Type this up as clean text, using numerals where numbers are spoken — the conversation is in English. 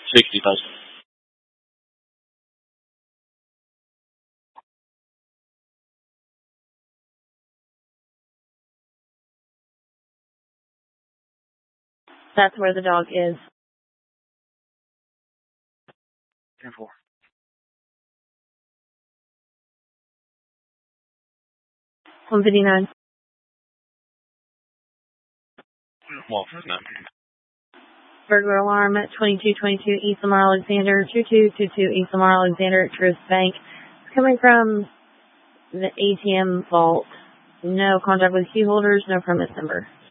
60,000. That's where the dog is. 10-4. $159. Well, no. Burglar alarm at 2222 East Lamar Alexander, 2222 East Lamar Alexander at Truist Bank. It's coming from the ATM vault. No contact with key holders, no permit number.